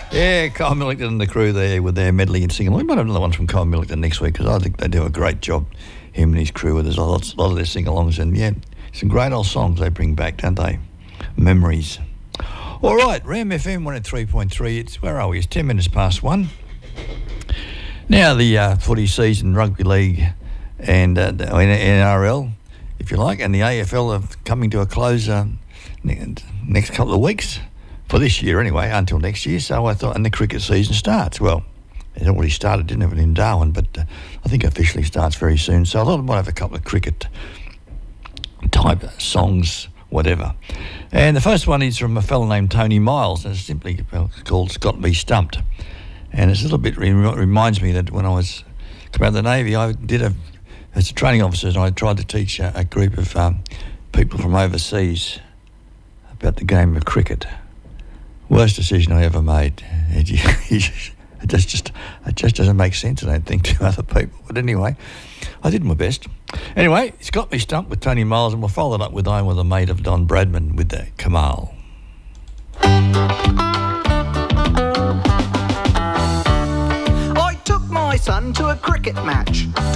Yeah, Kyle Millington and the crew there with their medley and singing. We might have another one from Kyle Millington next week because I think they do a great job, him and his crew. There's a lot of their sing-alongs and, yeah, some great old songs they bring back, don't they? Memories. All right, Ram FM 103.3. It's, where are we? It's 10 minutes past 1. Now the footy season, rugby league and NRL, if you like, and the AFL are coming to a close next couple of weeks, for this year anyway, until next year. So I thought, and the cricket season starts. Well, it already started, didn't have it in Darwin, but I think officially starts very soon. So I thought I might have a couple of cricket type songs, whatever. And the first one is from a fellow named Tony Miles, and it's simply called Scott B. Stumped. And it's a little bit, reminds me that when I was come out of the Navy, I did as a training officer, I tried to teach a group of people from overseas about the game of cricket. Worst decision I ever made. It just doesn't make sense, I don't think, to other people. But anyway, I did my best. Anyway, it's Got Me Stumped with Tony Miles, and we'll follow it up with I'm with a mate of Don Bradman with the Kamal. I took my son to a cricket match.